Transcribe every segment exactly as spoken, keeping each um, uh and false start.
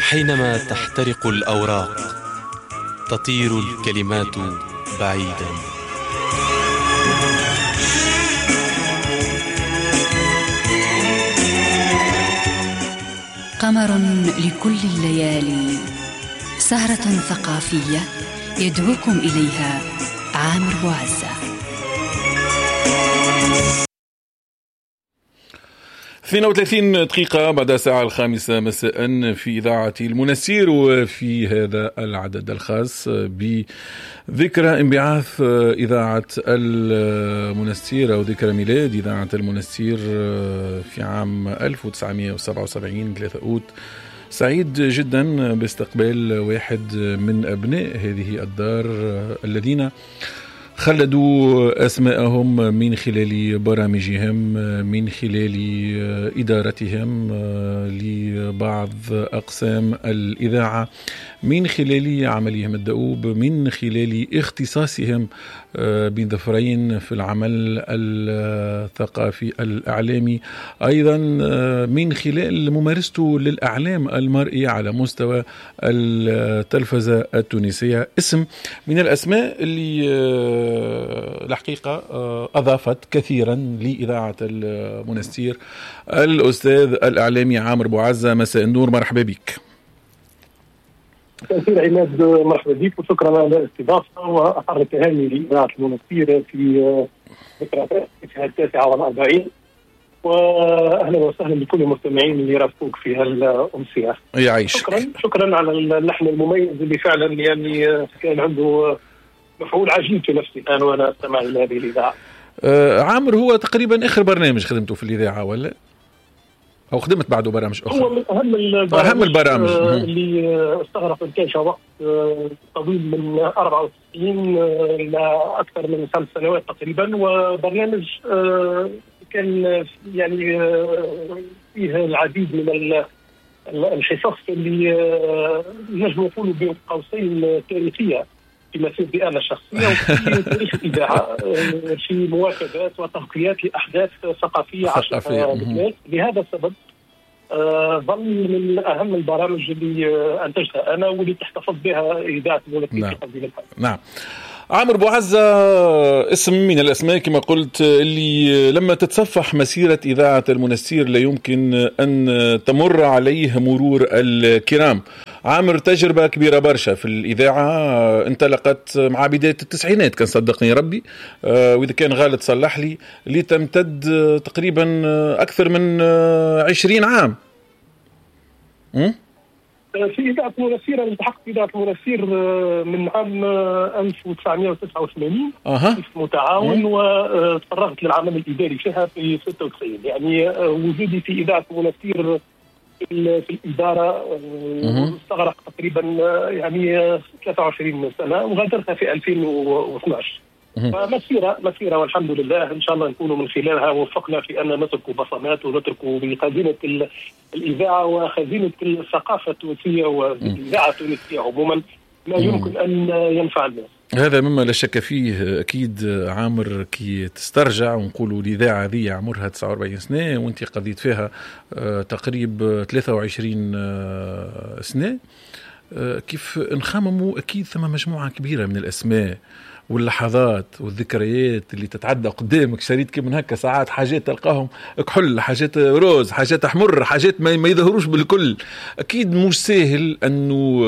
حينما تحترق الأوراق تطير الكلمات بعيدا. قمر لكل الليالي، سهرة ثقافية يدعوكم إليها عامر بوعزة. اثنين وثلاثين دقيقة بعد الساعة الخامسة مساء في إذاعة المنسير، وفي هذا العدد الخاص بذكرى انبعاث إذاعة المنسير أو ذكرى ميلاد إذاعة المنسير في عام ألف وتسعمائة وسبعة وسبعين ثلاثة أوت. سعيد جدا باستقبال واحد من أبناء هذه الدار الذين خلدوا أسماءهم من خلال برامجهم، من خلال إدارتهم لبعض أقسام الإذاعة، من خلال عملهم الدؤوب، من خلال اختصاصهم بين ظفرين في العمل الثقافي الإعلامي، أيضا من خلال ممارسته للإعلام المرئي على مستوى التلفزة التونسية. اسم من الأسماء اللي الحقيقة أضافت كثيرا لإذاعة المنسير. الأستاذ الإعلامي عامر بوعزة، مساء النور، مرحبا بك. تأثير عماد، مرحبا بك وشكرا على الاستضافة وأحر التهاني لإذاعة المنسير في ذكرى التاسعة والأربعين، وأهلا وسهلا بكل المستمعين اللي رافقوك في هالأمسية. يعيشك. شكرا شكرا على اللحن المميز اللي فعلا يعني كان عنده مفعول عجيب في نفسي الآن وأنا أستمع إلى هذه الإذاعة. آه عامر، هو تقريبا آخر برنامج خدمته في الإذاعة ولا؟ أو خدمت بعده برامج أخرى؟ هو من أهم البرامج, أهم البرامج. آه اللي استغرق الكاشة وقت آه طويل من أربعة وتسعين آه إلى أكثر من خمس سنوات تقريبا، وبرنامج آه كان يعني آه فيه العديد من الحصص اللي آه نجم نقولوا بين قوسين تاريخية في مسيرتي أنا الشخصية وفي تاريخ الإذاعة، في مواكبات وتغطيات لأحداث ثقافية عشرة بكلات. لهذا السبب ظل من أهم البرامج اللي أنتجتها أنا واللي تحتفظ بها إذاعة المنسير في قلب الحال. نعم. عامر بوعزة اسم من الأسماء كما قلت اللي لما تتصفح مسيرة إذاعة المنسير لا يمكن أن تمر عليه مرور الكرام. عامر تجربة كبيرة برشا في الإذاعة، انطلقت مع بداية التسعينات كان صدقني ربي، وإذا كان غالط صلح لي، لتمتد تقريبا أكثر من عشرين عام. م? في إذاعة المنسير أنا التحقت في إذاعة المنسير من عام ألف وتسعمائة وتسعة وثمانين أه. متعاون، وتفرغت للعمل الإداري فيها في ستة وتسعين. يعني وجودي في إذاعة المنسير في الإدارة استغرق تقريبا يعني ثلاثة وعشرين سنة، وغادرتها في ألفين واثني عشر. فمسيرة مسيرة والحمد لله إن شاء الله نكونوا من خلالها وفقنا في أن نترك بصمات ونترك بخزينة الإذاعة وخزينة الثقافة التونسية والإذاعة التونسية عموما ما يمكن أن ينفع الناس. هذا مما لا شك فيه. أكيد عامر كي تسترجع ونقولوا الإذاعة ذي عمرها تسعة وأربعين سنة وانت قضيت فيها تقريب ثلاثة وعشرين سنة، كيف نخمموا أكيد ثم مجموعة كبيرة من الأسماء واللحظات والذكريات اللي تتعدى قدامك شريط كم من هكا ساعات، حاجات تلقاهم كحل، حاجات روز، حاجات أحمر، حاجات ما يظهروش بالكل. أكيد مش سهل أنه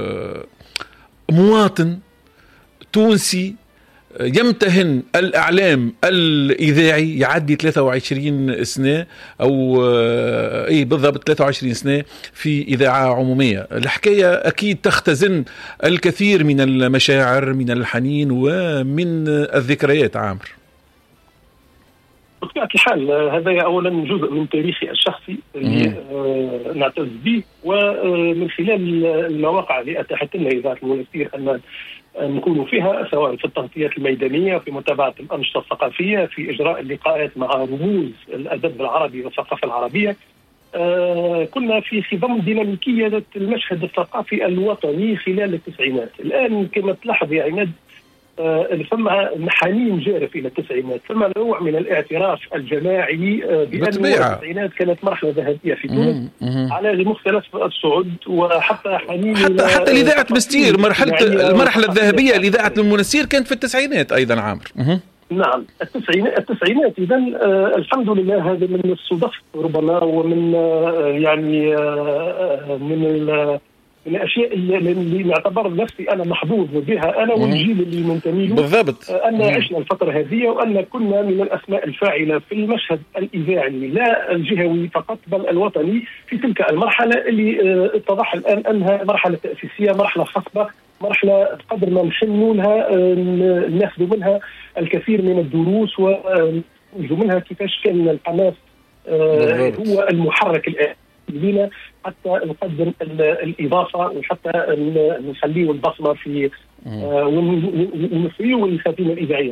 مواطن تونسي يمتهن الإعلام الإذاعي يعدي ثلاثة وعشرين سنة أو إيه بالضبط ثلاثة وعشرين سنة في إذاعة عمومية. الحكاية أكيد تختزن الكثير من المشاعر، من الحنين ومن الذكريات. عامر، بطبيعة الحال هذا أولا جزء من تاريخي الشخصي اللي آه نعتز به، ومن خلال المواقع اللي أتاحت لنا إذاعة المنسير أن نكون فيها سواء في التغطيات الميدانية، في متابعة الأنشطة الثقافية، في إجراء اللقاءات مع رموز الأدب العربي والثقافة العربية. آه كنا في خضم ديناميكية المشهد الثقافي الوطني خلال التسعينات. الآن كما تلاحظ يا عماد ثم حنين جارف الى التسعينات، ثم نوع من الاعتراف الجماعي بان التسعينات كانت مرحله ذهبيه في تونس على مختلف الصعود، وحتى حنين حتى حتى الاذاعه مستير مرحله المرحله الذهبيه لاذاعه المنستير كانت في التسعينات ايضا عامر. نعم التسعينات التسعينات اذا آه الحمد لله هذا من الصدف ربما، ومن آه يعني آه من من الاشياء اللي نعتبر نفسي انا محظوظ بها انا والجيل اللي منتمي له بالضبط، آه ان عشنا الفتره هذه، وان كنا من الاسماء الفاعله في المشهد الاذاعي لا الجهوي فقط بل الوطني في تلك المرحله اللي آه اتضح الان انها مرحله تاسيسيه، مرحله خصبه، مرحله قدر ما نحن لها ناخذ منها الكثير من الدروس وناخذ منها كيفاش كان الحماس هو المحرك الآن لنا حتى نقدم الإضافة وحتى نخليه البصمة في ونفريه الخاتمة الإذاعية.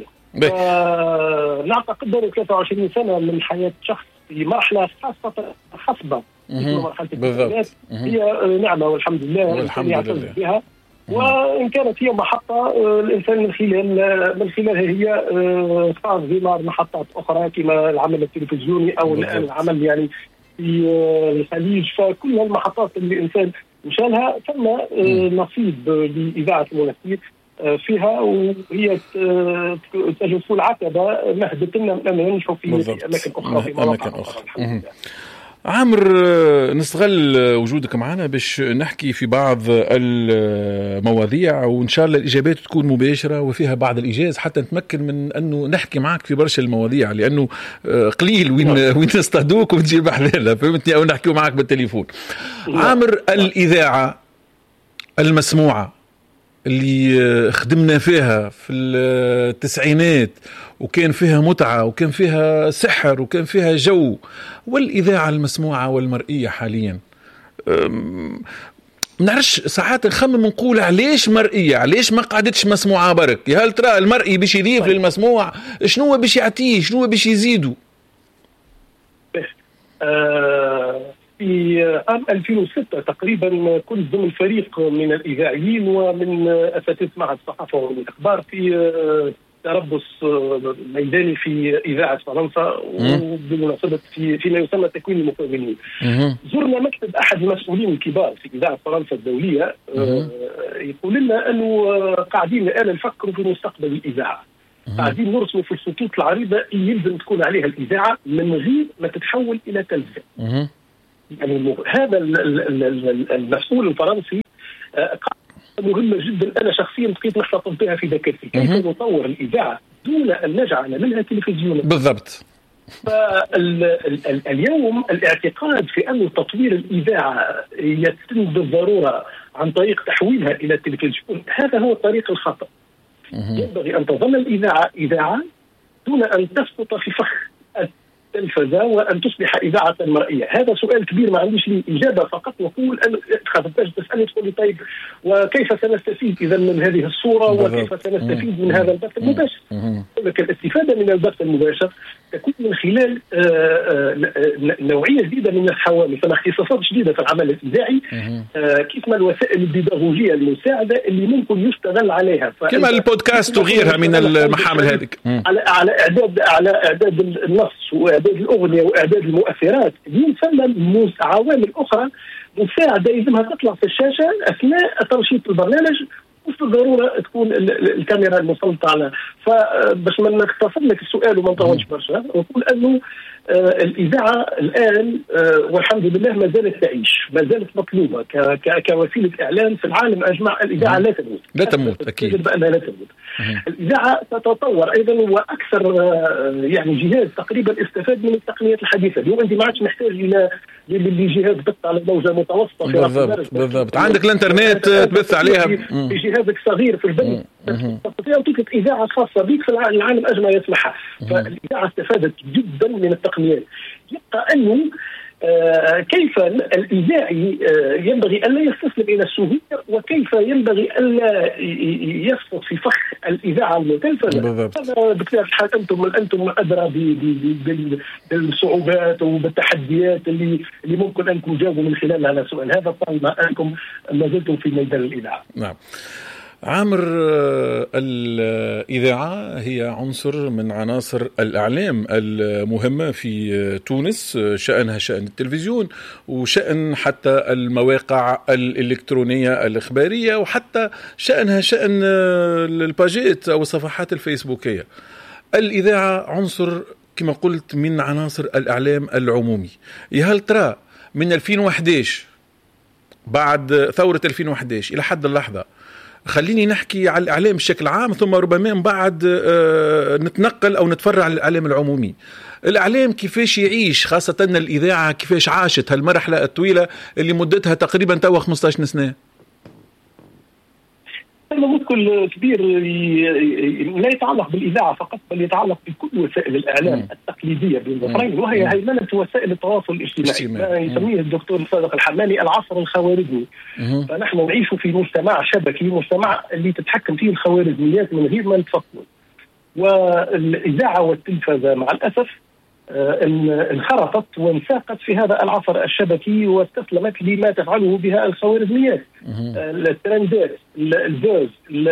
نعتقد ثلاثة وعشرين سنة من حياة شخص في مرحلة خاصة خصبة مثل مرحلة التسعينات هي نعمة والحمد لله والحمد لله بها، وإن كانت هي محطة الإنسان من خلال من خلالها هي خاص بمار محطات أخرى كما العمل التلفزيوني أو الآن العمل يعني في الخليج، فكل المحطات اللي الإنسان مشانها ثم نصيب لإذاعة المنستير فيها، وهي تجف العتبة مهدتنا من أن ننشر في أماكن أخرى في مواقع أخرى. عامر نستغل وجودك معنا باش نحكي في بعض المواضيع، وإن شاء الله الإجابات تكون مباشرة وفيها بعض الإيجاز حتى نتمكن من أنه نحكي معك في برشا المواضيع، لأنه قليل وين وين نستهدوك وتجي بحذنا فهمتني أو نحكي معك بالتليفون. عامر الإذاعة المسموعة اللي خدمنا فيها في التسعينات وكان فيها متعة وكان فيها سحر وكان فيها جو، والإذاعة المسموعة والمرئية حاليا منعرفش ساعات نخمم نقول علاش مرئية علاش ما قعدتش مسموعة برك؟ يا هل ترى المرئي باش يضيف طيب. للمسموع شنو باش يعطيه شنو باش يزيدوا؟ آه في عام ألفين وستة تقريبا كنت ضمن فريق من الإذاعيين ومن أساتذة معهد الصحافة والإخبار في تربص ميداني في إذاعة فرنسا، وبالمناسبة في فيما يسمى تكوين المكونين. زرنا مكتب أحد المسؤولين الكبار في إذاعة فرنسا الدولية يقول لنا أنه قاعدين الآن نفكروا في مستقبل الإذاعة، قاعدين نرسموا في الخطوط العريضة اللي يلزم تكون عليها الإذاعة من غير ما تتحول إلى تلفزيون. يعني هذا المسؤول الفرنسي مهمة جدا أنا شخصيا بقيت نحتفظ بها في ذاكرتي، كيف نطور الإذاعة دون أن نجعل منها تلفزيون. بالضبط. فاليوم الاعتقاد في أن تطوير الإذاعة يتم بالضرورة عن طريق تحويلها إلى التلفزيون، هذا هو الطريق الخطأ. ينبغي أن تظل الإذاعة إذاعة دون أن تسقط في فخ التلفزة وأن تصبح إذاعة مرئية. هذا سؤال كبير ما عنديش لي إجابة، فقط نقول أن تخافش تسألني تقول لي طيب وكيف سنستفيد إذا من هذه الصورة وكيف سنستفيد من هذا البث المباشر؟ لكن الاستفادة من البث المباشر تكون من خلال نوعية جديدة من الحوامل، فما اختصاصات جديدة في العمل الإذاعي، كيف ما الوسائل البيداغوجية المساعدة اللي ممكن يستغل عليها كما البودكاست وغيرها من المحامل هذيك على على إعداد على إعداد النص وإعداد الأغنية وإعداد المؤثرات. يسمى عوامل أخرى مساعدة يلزمها تطلع في الشاشة أثناء تنشيط البرنامج، مش بالضرورة تكون الكاميرا المسلطة على. فباش ما نختصر لك السؤال وما نطولش برشا، نقول أنه آه الإذاعة الآن آه والحمد لله ما زالت تعيش، ما زالت مطلوبة كوسيلة إعلام في العالم أجمع. الإذاعة لا تموت لا تموت أكيد بأنها لا تموت. الإذاعة تتطور أيضا، وأكثر آه يعني جهاز تقريبا استفاد من التقنيات الحديثة. اليوم أنت ما عادش محتاج إلى لجهاز بث على موجة متوسطة. بالضبط بالضبط. عندك الإنترنت تبث عليها في جهازك صغير في البيت، تستطيع أن تطلق إذاعة خاصة بك في العالم أجمع يسمحها. فالإذاعة استفادت جدا من التقنيات. يبقى أنه آه كيف الإذاعي آه ينبغي أن لا يستسلم إلى السهولة، وكيف ينبغي أن لا يسقط في فخ الإذاعة المتلفزة. هذا بطبيعة الحال أنتم أنتم أدرى بالصعوبات وبالتحديات اللي اللي ممكن أنكم تجاوبوا من خلال هذا السؤال هذا طالما أنكم ما زلتم في ميدان الإذاعة. نعم. عامر، الإذاعة هي عنصر من عناصر الإعلام المهمة في تونس، شأنها شأن التلفزيون وشأن حتى المواقع الإلكترونية الإخبارية وحتى شأنها شأن الباجات أو الصفحات الفيسبوكية. الإذاعة عنصر كما قلت من عناصر الإعلام العمومي. هل ترى من ألفين وإحدى عشر بعد ثورة ألفين وإحدى عشر إلى حد اللحظة، خليني نحكي على الإعلام بشكل عام ثم ربما من بعد نتنقل أو نتفرع على الإعلام العمومي. الإعلام كيفاش يعيش، خاصة الإذاعة كيفاش عاشت هالمرحلة الطويلة اللي مدتها تقريبا توا خمسة عشر سنة؟ هذا مشكل كبير لا يتعلق بالإذاعة فقط، بل يتعلق بكل وسائل الإعلام م. التقليدية بالمصرين، وهي هيمنة وسائل التواصل الاجتماعي، ما يسميه الدكتور صادق الحماني العصر الخوارزمي. م. فنحن نعيش في مجتمع شبكي، مجتمع اللي تتحكم فيه الخوارزميات من غير ما نتفكروا. والإذاعة والتلفزة مع الأسف انخرطت وانساقت في هذا العصر الشبكي واستسلمت لما تفعله بها الخوارزميات. الترندات، الفوز،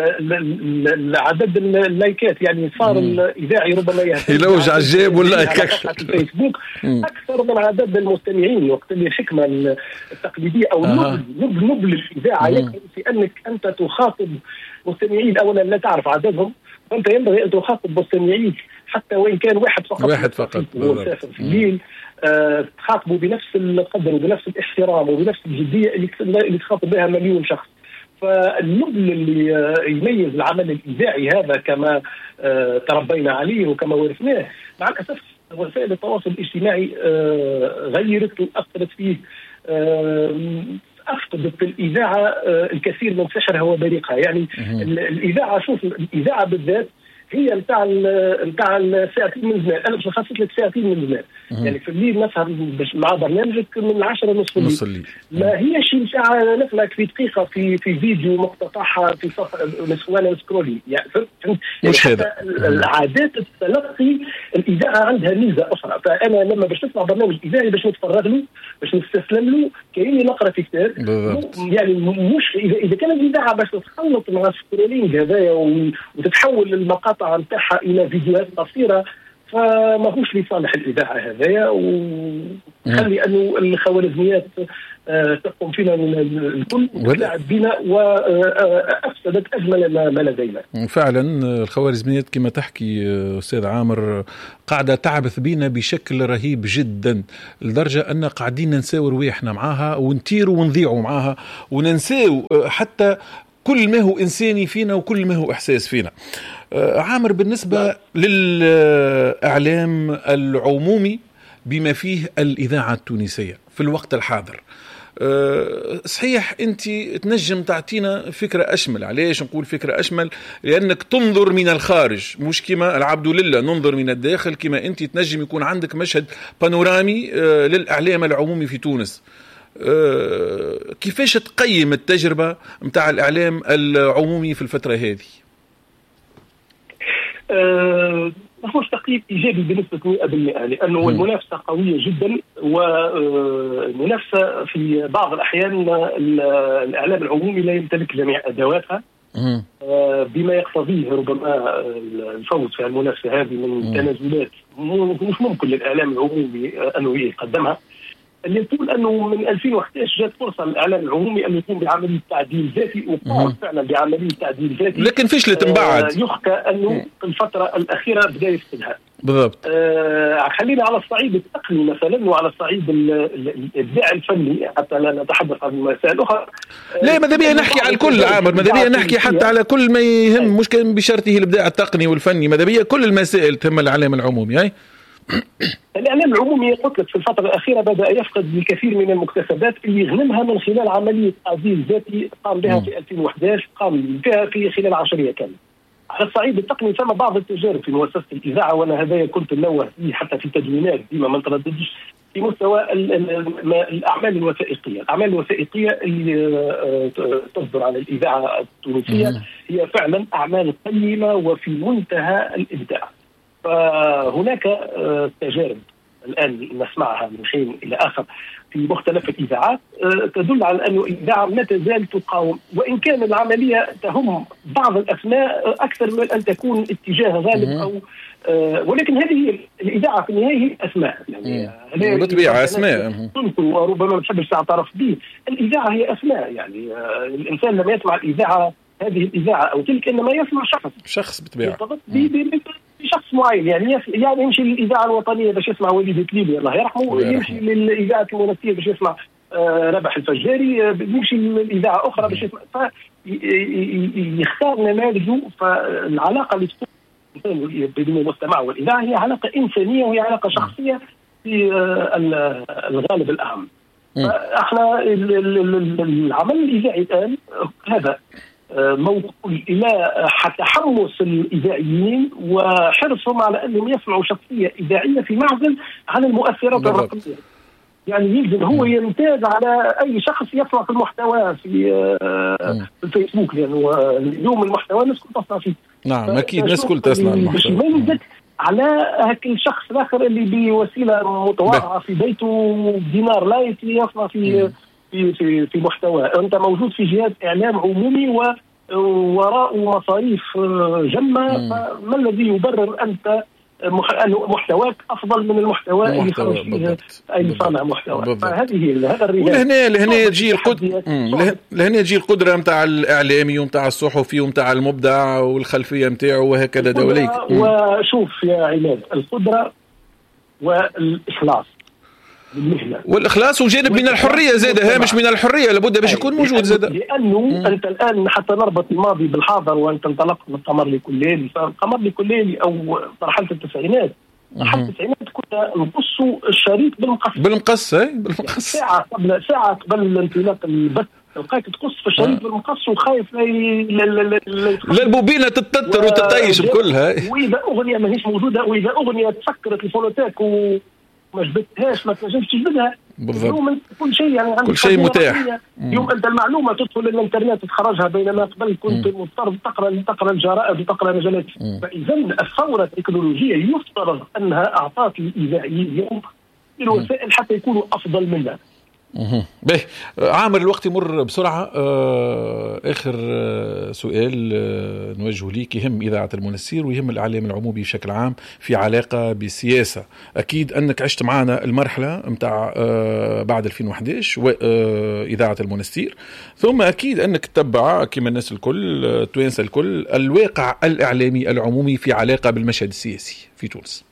عدد اللايكات، يعني صار الإذاعي ربما يلوج على الجيب واللايك على الفيسبوك أكثر من عدد المستمعين. وقت اللي الحكمة التقليدية أو نبل نبل الإذاعة يكفي في أنك أنت تخاطب مستمعين أولا لا تعرف عددهم، فأنت ينبغي أن تخاطب مستمعيك حتى وإن كان واحد فقط واحد فقط مسافر في الليل، آه تخاطبه بنفس القدر وبنفس الاحترام وبنفس الجدية اللي اللي تخاطب بها مليون شخص. فالنبل اللي آه يميز العمل الإذاعي هذا كما آه تربينا عليه وكما ورثناه، مع الأسف وسائل التواصل الاجتماعي آه غيرت وأثرت فيه، آه أفقدت الإذاعة آه الكثير من سحرها وبريقها. يعني الإذاعة، شوف الإذاعة بالذات هي نتاع نتاع الساعتين من زمان. انا باش نخصص لك ساعتين من زمان، يعني في الليل نسهر مع برنامجك من العشرة نصف الليل، ما هيش ساعه نسمعك في دقيقه في في فيديو مقتطعها في صفحه وانا سكرولي. يعني فهمت مش هذا العادات التلقي. الاذاعه عندها ميزه اخرى، فانا لما باش نسمع برنامج اذاعي باش نتفرغ له، باش نستسلم له كاني نقرا في كتاب. يعني مش اذا اذا كانت الاذاعه باش تتخلط مع السكرولينج هذايا وتتحول المقاطع نتاعها الى فيديوهات قصيره، فما هوش لصالح الاذاعه هذايا، وخلي انه الخوارزميات تقوم فينا الكل وتلعب بنا وافسدت اجمل ما لدينا. فعلا الخوارزميات كما تحكي استاذ عامر قاعده تعبث بنا بشكل رهيب جدا، لدرجه ان قاعدين ننساو رواحنا معاها ونطيروا ونضيعوا معاها وننساو حتى كل ما هو إنساني فينا وكل ما هو إحساس فينا. عامر، بالنسبة للإعلام العمومي بما فيه الإذاعة التونسية في الوقت الحاضر، صحيح أنت تنجم تعطينا فكرة أشمل؟ علاش نقول فكرة أشمل؟ لأنك تنظر من الخارج، مش كما العبد لله ننظر من الداخل. كما أنت تنجم يكون عندك مشهد بانورامي للإعلام العمومي في تونس. أه كيفاش تقيم التجربة متاع الإعلام العمومي في الفترة هذه؟ أه مش تقييم إيجابي بنسبة مئة بالمئة، لأنه م. المنافسة قوية جدا، والمنافسة في بعض الأحيان الإعلام العمومي لا يمتلك جميع أدواتها أه بما يقتضيه ربما الفوز في المنافسة هذه من تنازلات مش ممكن للإعلام العمومي أنه يقدمها. اللي يقول أنه من ألفين وإحدى عشر جات فرصة للإعلام العمومي أن يقوم بعملية تعديل ذاتي، وقام فعلا بعملية تعديل ذاتي، لكن فشلت من بعد. آه يحكى أنه في الفترة الأخيرة بدأ يفسدها. بالضبط. آه خلينا على الصعيد التقني مثلا وعلى الصعيد الإبداع الفني حتى لا نتحدث عن مسائل أخرى. آه لا ماذا بيا نحكي على الكل عامر، ماذا بيا نحكي حتى على كل ما يهم، مش كان بشرطه الإبداع التقني والفني، ماذا بيا كل المسائل تهم الإعلام العمومي. هاي الإعلام العمومي قلت لك في الفترة الأخيرة بدأ يفقد الكثير من المكتسبات اللي يغنمها من خلال عملية تعديل ذاتي قام بها في ألفين وإحدى عشر، قام بها في خلال عشرية كاملة. على الصعيد التقني ثم بعض التجارب في مؤسسة الإذاعة، وأنا هذا كنت نوه فيه حتى في تدوينات ديما ما نترددش في مستوى الأعمال الوثائقية. الأعمال الوثائقية اللي تصدر عن الإذاعة التونسية هي فعلا أعمال قيمة وفي منتهى الإبداع. فهناك تجارب الآن نسمعها من حين إلى آخر في مختلف الإذاعات تدل على أن الإذاعة ما تزال تقاوم، وإن كان العملية تهم بعض الأسماء أكثر من أن تكون اتجاه غالب أو ولكن هذه الإذاعة في النهاية هي أسماء، يعني بالطبيعة أسماء وربما ما تحبش تعترف به. الإذاعة هي أسماء، يعني الإنسان لما يسمع الإذاعة هذه الإذاعة أو تلك إنما يسمع شخص شخص بالطبيعة بشخص معين، يعني يعني يمشي للإذاعة الوطنية باش يسمع وليد تليبي الله يرحمه، يمشي للإذاعة المنسية باش يسمع آه ربح الفجاري، يمشي للإذاعة أخرى باش يسمع، فيختار نماذجه. فالعلاقة اللي تكون بين المستمع والإذاعة هي علاقة إنسانية وهي علاقة شخصية في آه الغالب الأهم. فاحنا العمل الإذاعي الآن هذا موصول إلى تحمس الإذاعيين وحرصهم على أنهم يسمعوا شخصية إذاعية في معزل عن المؤثرات الرقمية. يعني يلزم هو يمتاز على أي شخص يصنع في المحتوى في, في الفيسبوك، لأنه اليوم المحتوى الناس كل تصنع فيه. نعم أكيد الناس كل تصنع المحتوى. ما يمزك على هاك الشخص الآخر اللي بوسيلة متواضعة في بيته دينار لايت يصنع في في في في محتوى. أنت موجود في جهاز إعلام عمومي ووراء مصاريف جمة، فما الذي يبرر أنت محتواك أفضل من المحتوى اللي خرج فيه أي صانع محتوى؟ فهذه هذا الرجال. ولهنا لهنا تجي القدرة لهنا تجي القدرة متاع الإعلامي ومتاع الصحفي ومتاع المبدع والخلفية متاعه وهكذا دوليك. وشوف يا عماد، القدرة والإخلاص بالمهنة والإخلاص وجانب من الحرية زادة، هامش من الحرية لابد باش يكون موجود زادة. لأنه مم. أنت الآن حتى نربط الماضي بالحاضر، وأنت انطلقت من قمر لكليلي، فقمر لكليلي أو مرحلة التسعينات مرحلة التسعينات كنا نقصوا الشريط بالمقص بالمقص اي بالمقص ساعة قبل ساعة قبل انطلاق البث تلقاك تقص في الشريط بالمقص وخايف لا لا البوبينة تتتر وتتيش بكلها، وإذا أغنية ما هيش موجودة، وإذا أغنية تسكرت الفونوتاك و ما جبتهاش ما تنجمش تجبدها. بالضبط كل شيء يعني كل شيء متاح. يوم انت المعلومه تدخل الانترنت تخرجها، بينما قبل كنت مضطر تقرا تقرا الجرائد وتقرا مجلات. فاذا الثوره التكنولوجيه يفترض انها اعطت للاذاعيين اليوم الوسائل حتى يكونوا افضل منها. به عامر الوقت يمر بسرعة. آخر سؤال نوجه ليك يهم إذاعة المنسير ويهم الإعلام العمومي بشكل عام في علاقة بالسياسة. أكيد أنك عشت معنا المرحلة متاع بعد ألفين وإحدى عشر وإذاعة المنسير، ثم أكيد أنك تتبع كما الناس الكل التوانسة الكل الواقع الإعلامي العمومي في علاقة بالمشهد السياسي في تونس.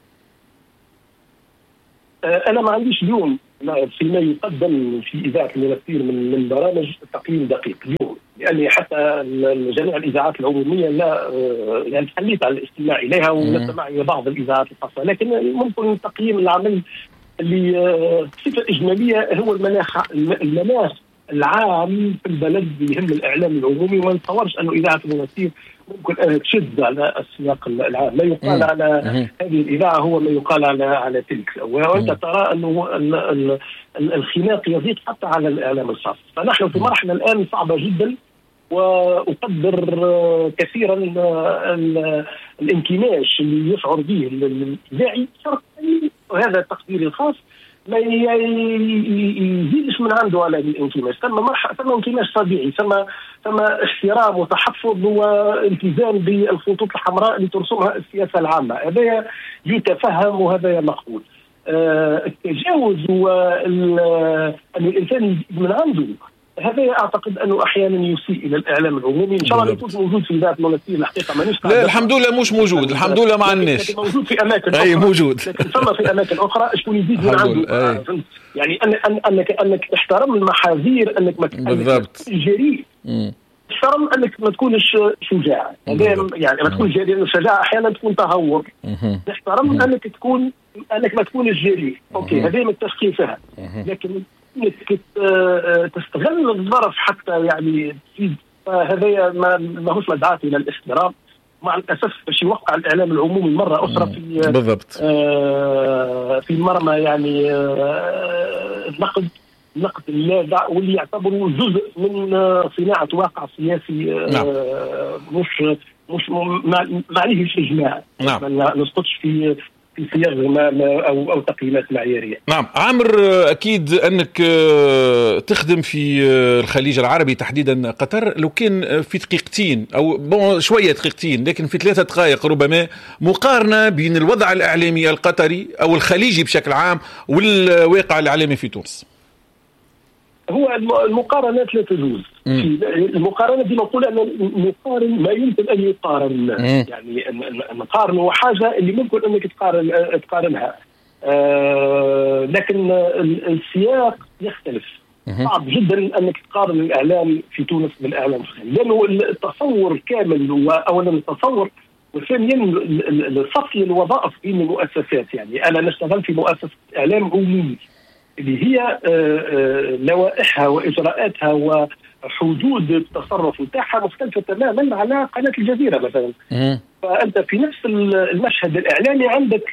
أنا ما عنديش اليوم فيما يقدم في إذاعة المنسير من من برامج تقييم دقيق اليوم، لأني حتى جميع الإذاعات العمومية لا يعني تحليت على الاستماع إليها ونستمع إلى بعض الإذاعات الخاصة، لكن ممكن تقييم العمل اللي بصفة إجمالية هو المناخ المناخ العام في البلد يهم الإعلام العمومي. وما نتصورش أنه إذاعة المنسير ممكن أن تشد على السياق العام. ما يقال على هذه الإذاعة هو ما يقال على على تلك، وأنت ترى أنه الخناق يضيق حتى على الإعلام الخاص. فنحن في مرحلة الآن صعبة جدا، وأقدر كثيرا الانكماش اللي يشعر به الإذاعي، وهذا تقديري الخاص، ما يزيدش من عنده على الانكماش. ثم مرحلة ثم انكماش طبيعي، ثم ثم احترام وتحفظ والتزام بالخطوط الحمراء اللي ترسمها السياسة العامة. هذا يتفهم وهذا مقبول. آه التجاوز وأن الإنسان يزيد من عنده، هذا أعتقد أنه أحيانا يسيء إلى الإعلام العمومي. إن شاء الله يكون موجود في ذات المنسير الحقيقة ما نشتغل. لا الحمد لله مش موجود، الحمد لله ما عندناش. موجود في أماكن أي أخرى. موجود. لكن ثم في أماكن أخرى شكون يزيد من عنده. يعني أن أن أنك أنك تحترم المحاذير، أنك ما بالضبط جريء. تحترم أنك ما تكونش شجاع. يعني ما تكون جريء، الشجاعة أحيانا تكون تهور. تحترم أنك تكون أنك ما تكونش جريء. أوكي هذه متفقين فيها. لكن انك تستغل الظرف حتى يعني تزيد، فهذا ما ماهوش مدعاة الى الاحترام. مع الاسف باش يوقع الاعلام العمومي مره اخرى في بالضبط آه في مرمى يعني آه نقد نقد اللاذع، واللي يعتبروا جزء من صناعه واقع سياسي آه نعم. مش مش ما عليهش اجماع. نعم. ما نسقطش في في صيغ ما ما أو أو تقييمات معيارية. نعم عامر، أكيد أنك تخدم في الخليج العربي تحديدا قطر، لو كان في دقيقتين أو شوية دقيقتين لكن في ثلاثة دقائق ربما مقارنة بين الوضع الإعلامي القطري أو الخليجي بشكل عام والواقع الإعلامي في تونس. هو المقارنات لا تجوز. المقارنة دي نقول أن نقارن ما يمكن أن يقارن. مم. يعني نقارن حاجة اللي ممكن أنك تقارن تقارنها، آه لكن السياق يختلف. صعب جدا أنك تقارن الإعلام في تونس بالإعلام في الخليج، لأنه التصور كامل هو أولا التصور، وثانيا الفصل الوظائف بين المؤسسات. يعني أنا نشتغل في مؤسسة إعلام عمومي اللي هي لوائحها وإجراءاتها وحدود التصرف بتاعها مختلفة تماما على قناة الجزيرة مثلا. م- فأنت في نفس المشهد الإعلامي عندك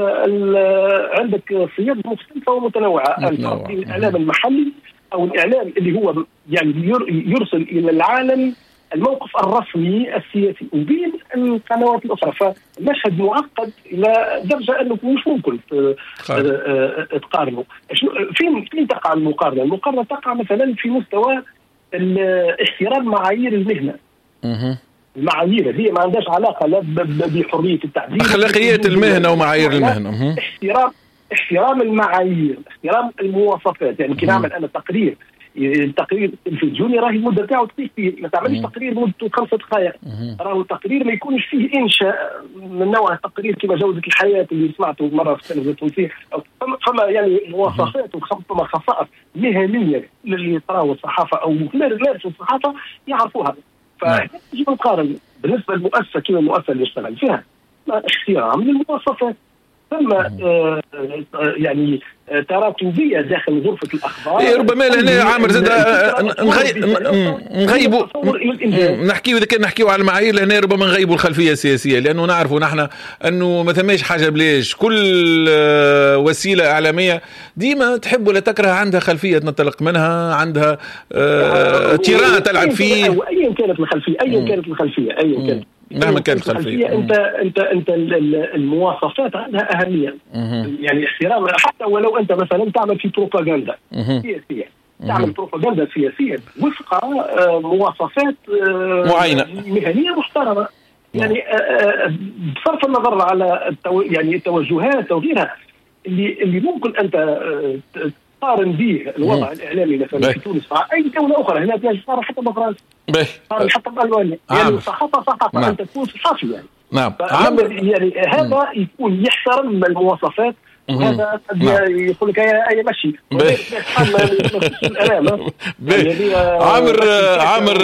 عندك صيغ مختلفة ومتنوعة. الفرق بين الإعلام المحلي أو الإعلام اللي هو يعني يرسل إلى العالم الموقف الرسمي السياسي، وبين القنوات الأخرى. فالمشهد معقد إلى درجة أنه مش ممكن تقارنه. فين فين تقع المقارنة؟ المقارنة تقع مثلا في مستوى احترام معايير المهنة. المعايير هي ما عندهاش علاقة لا بحرية التعبير، أخلاقيات المهنة ومعايير المهنة. احترام احترام المعايير، احترام المواصفات. يعني كي نعمل أنا تقرير، التقرير التلفزيوني راهي المدة تاعو دقيقتين، ما تعملش تقرير مدته خمسة دقائق. راهو التقرير ما يكونش فيه إنشاء من نوع التقرير كما جودة الحياة اللي سمعته مرة في التلفزيون التونسي. فما يعني مواصفات وفما خصائص مهنية اللي يقراوا الصحافة أو ممارسوا الصحافة يعرفوها. فيجب نقارن بالنسبة للمؤسسة كما المؤسسة اللي اشتغل فيها احترام للمواصفات. ثم آه يعني تراتبية داخل غرفة الأخبار. إيه ربما لهنا عامر زاد نغيبوا نحكيو إذا كان نحكيو على المعايير لهنا ربما نغيبوا الخلفية السياسية، لأنه نعرفوا نحن أنه ما ثماش حاجة بلاش. كل وسيلة إعلامية ديما تحب ولا تكره عندها خلفية ننطلق منها، عندها تيران تلعب فيه. أيا كانت الخلفية أيا كانت الخلفية أيا كانت مهما كانت الخلفية، انت انت انت المواصفات عندها اهميه. يعني احترام، حتى ولو انت مثلا تعمل في بروباغندا سياسيه، تعمل بروباغندا سياسيه وفق مواصفات معينه مهنيه محترمه. يعني بصرف النظر على التو... يعني التوجهات وغيرها اللي اللي ممكن انت تقارن به الوضع الاعلامي مثلا في تونس مع اي دوله اخرى. هنا صار حتى بفرنسا، صار حتى بالمانيا. يعني الصحافه صحافه نعم. انت تكون صحفي يعني. نعم. يعني هذا يكون يحترم المواصفات، وهذا يقول لك اي مشي. عامر عامر